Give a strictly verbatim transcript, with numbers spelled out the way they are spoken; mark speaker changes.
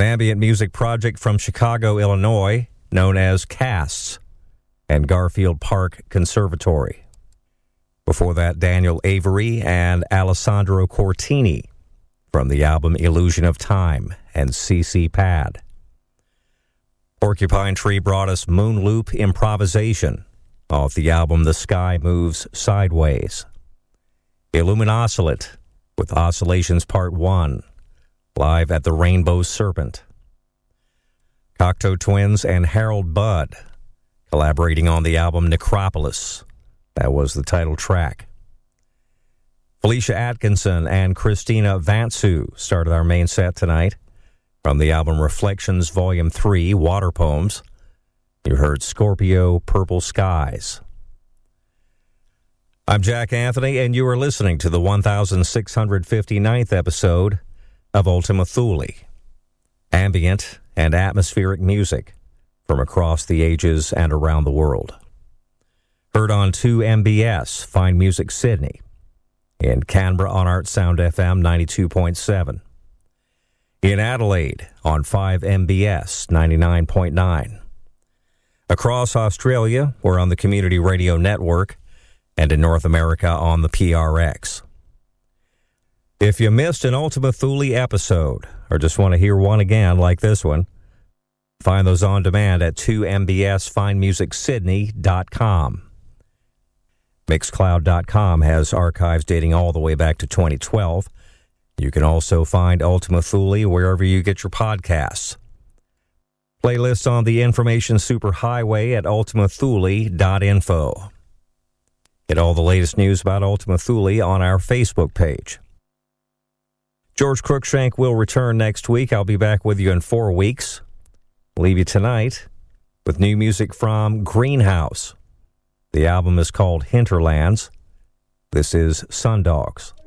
Speaker 1: ambient music project from Chicago, Illinois, known as Casts and Garfield Park Conservatory. Before that, Daniel Avery and Alessandro Cortini from the album Illusion of Time and C C Pad. Porcupine Tree brought us Moon Loop Improvisation off the album The Sky Moves Sideways. Illuminoscillate with Oscillations Part one, live at the Rainbow Serpent. Cocteau Twins and Harold Budd collaborating on the album Necropolis. That was the title track. Felicia Atkinson and Christina Vantsu started our main set tonight from the album Reflections Volume three, Water Poems. You heard Scorpio, Purple Skies. I'm Jack Anthony, and you are listening to the one thousand six hundred fifty-ninth episode of Ultima Thule. Ambient and atmospheric music from across the ages and around the world. Heard on two M B S, Fine Music Sydney. In Canberra on Art Sound F M ninety-two point seven. In Adelaide on five M B S ninety-nine point nine. Across Australia, we're on the Community Radio Network, and in North America on the P R X. If you missed an Ultima Thule episode, or just want to hear one again like this one, find those on demand at two M B S fine music sydney dot com. Mixcloud dot com has archives dating all the way back to twenty twelve. You can also find Ultima Thule wherever you get your podcasts. Playlists on the Information Superhighway at ultima thule dot info. Get all the latest news about Ultima Thule on our Facebook page. George Cruikshank will return next week. I'll be back with you in four weeks. Leave you tonight with new music from Greenhouse. The album is called Hinterlands. This is Sundogs.